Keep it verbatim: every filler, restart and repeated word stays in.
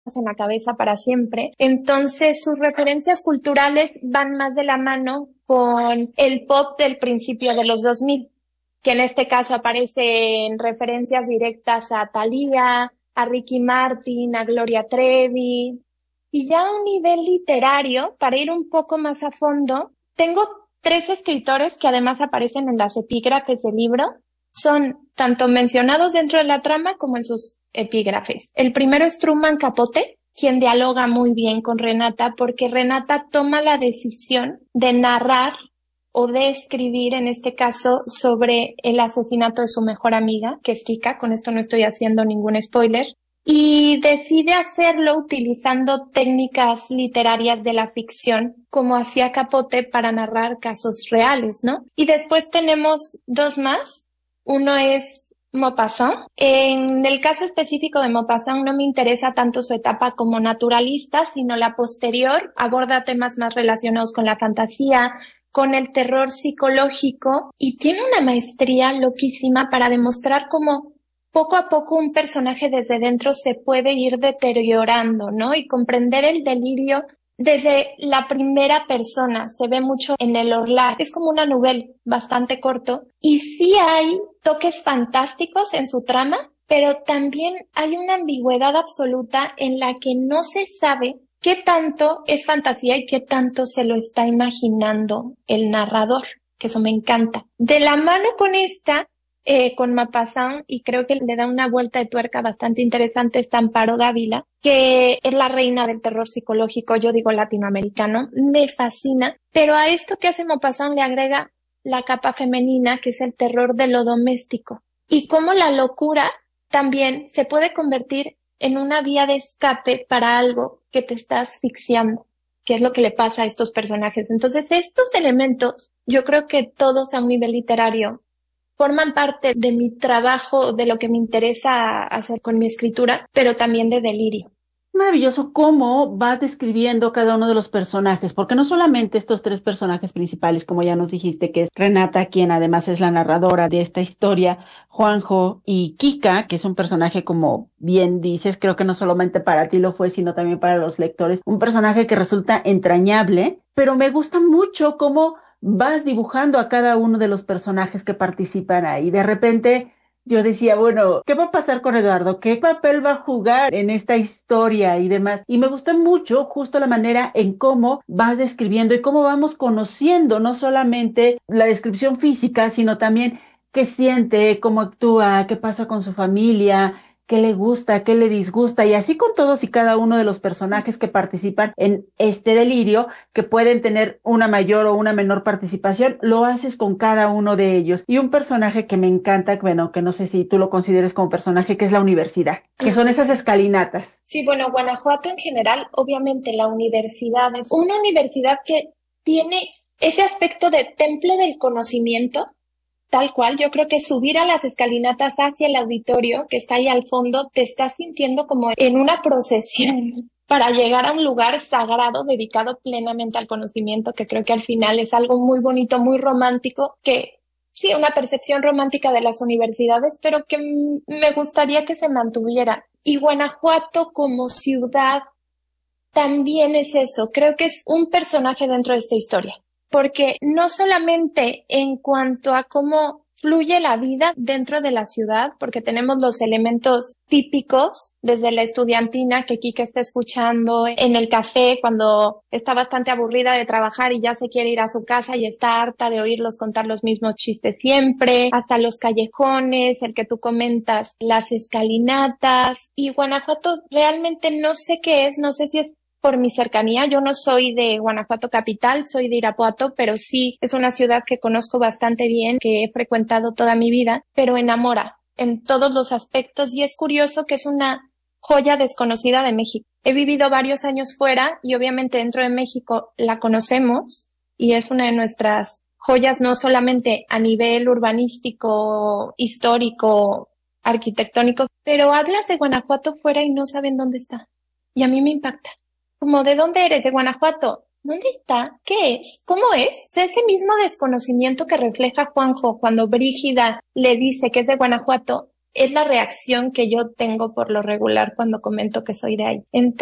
en la cabeza para siempre. Entonces, sus referencias culturales van más de la mano con el pop del principio de los dos mil, que en este caso aparecen referencias directas a Thalía, a Ricky Martin, a Gloria Trevi. Y ya a un nivel literario, para ir un poco más a fondo, tengo tres escritores que además aparecen en las epígrafes del libro. Son tanto mencionados dentro de la trama como en sus epígrafes. El primero es Truman Capote, quien dialoga muy bien con Renata, porque Renata toma la decisión de narrar o de escribir, en este caso, sobre el asesinato de su mejor amiga, que es Kika. Con esto no estoy haciendo ningún spoiler. Y decide hacerlo utilizando técnicas literarias de la ficción, como hacía Capote para narrar casos reales, ¿no? Y después tenemos dos más. Uno es Maupassant. En el caso específico de Maupassant no me interesa tanto su etapa como naturalista, sino la posterior. Aborda temas más relacionados con la fantasía, con el terror psicológico, y tiene una maestría loquísima para demostrar cómo poco a poco un personaje desde dentro se puede ir deteriorando, ¿no? Y comprender el delirio desde la primera persona. Se ve mucho en El Orlar. Es como una novela bastante corto. Y sí hay toques fantásticos en su trama, pero también hay una ambigüedad absoluta en la que no se sabe qué tanto es fantasía y qué tanto se lo está imaginando el narrador, que eso me encanta. De la mano con esta, Eh, con Maupassant, y creo que le da una vuelta de tuerca bastante interesante, está Amparo Dávila, que es la reina del terror psicológico, yo digo latinoamericano. Me fascina, pero a esto que hace Maupassant le agrega la capa femenina, que es el terror de lo doméstico, y cómo la locura también se puede convertir en una vía de escape para algo que te está asfixiando, que es lo que le pasa a estos personajes. Entonces, estos elementos, yo creo que todos a un nivel literario forman parte de mi trabajo, de lo que me interesa hacer con mi escritura, pero también de delirio. Maravilloso cómo vas describiendo cada uno de los personajes, porque no solamente estos tres personajes principales, como ya nos dijiste, que es Renata, quien además es la narradora de esta historia, Juanjo y Kika, que es un personaje, como bien dices, creo que no solamente para ti lo fue, sino también para los lectores, un personaje que resulta entrañable, pero me gusta mucho cómo vas dibujando a cada uno de los personajes que participan ahí. De repente yo decía, bueno, ¿qué va a pasar con Eduardo? ¿Qué papel va a jugar en esta historia y demás? Y me gustó mucho justo la manera en cómo vas describiendo y cómo vamos conociendo no solamente la descripción física, sino también qué siente, cómo actúa, qué pasa con su familia, qué le gusta, qué le disgusta, y así con todos y cada uno de los personajes que participan en este delirio, que pueden tener una mayor o una menor participación, lo haces con cada uno de ellos. Y un personaje que me encanta, bueno, que no sé si tú lo consideres como personaje, que es la universidad, que son esas Sí. escalinatas. Sí, bueno, Guanajuato en general, obviamente la universidad es una universidad que tiene ese aspecto de templo del conocimiento, tal cual. Yo creo que subir a las escalinatas hacia el auditorio que está ahí al fondo, te estás sintiendo como en una procesión para llegar a un lugar sagrado dedicado plenamente al conocimiento, que creo que al final es algo muy bonito, muy romántico, que sí, una percepción romántica de las universidades, pero que m- me gustaría que se mantuviera. Y Guanajuato como ciudad también es eso. Creo que es un personaje dentro de esta historia, porque no solamente en cuanto a cómo fluye la vida dentro de la ciudad, porque tenemos los elementos típicos, desde la estudiantina que Kika está escuchando en el café cuando está bastante aburrida de trabajar y ya se quiere ir a su casa y está harta de oírlos contar los mismos chistes siempre, hasta los callejones, el que tú comentas, las escalinatas. Y Guanajuato realmente no sé qué es, no sé si es por mi cercanía. Yo no soy de Guanajuato capital, soy de Irapuato, pero sí es una ciudad que conozco bastante bien, que he frecuentado toda mi vida, pero enamora en todos los aspectos, y es curioso que es una joya desconocida de México. He vivido varios años fuera y obviamente dentro de México la conocemos y es una de nuestras joyas, no solamente a nivel urbanístico, histórico, arquitectónico, pero hablas de Guanajuato fuera y no saben dónde está. Y a mí me impacta. Como, ¿de dónde eres? ¿De Guanajuato? ¿Dónde está? ¿Qué es? ¿Cómo es? O sea, ese mismo desconocimiento que refleja Juanjo cuando Brígida le dice que es de Guanajuato, es la reacción que yo tengo por lo regular cuando comento que soy de ahí. Entonces,